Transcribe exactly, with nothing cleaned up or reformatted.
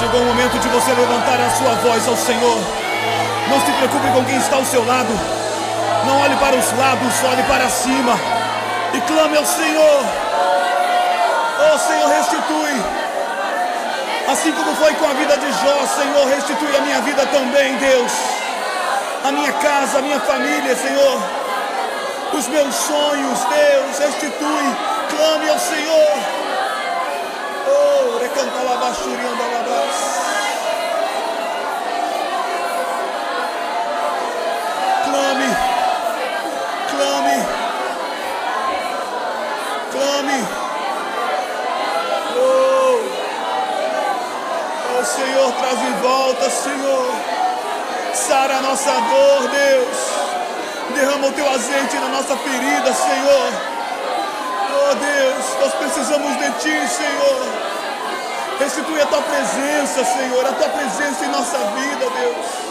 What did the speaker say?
Chegou o momento de você levantar a sua voz ao Senhor. Não se preocupe com quem está ao seu lado. Não olhe para os lados, olhe para cima e clame ao Senhor. Oh Senhor, restitui. Assim como foi com a vida de Jó, Senhor, restitui a minha vida também, Deus. A minha casa, a minha família, Senhor. Os meus sonhos, Deus, restitui. Clame ao Senhor. Oh, recanta la bachurianda la bas. Clame, clame, clame. Oh, oh Senhor, traz de volta, Senhor. Sara a nossa dor, Deus. Derrama o teu azeite na nossa ferida, Senhor. Oh Deus, nós precisamos de ti, Senhor. Restitui a tua presença, Senhor, a tua presença em nossa vida, Deus.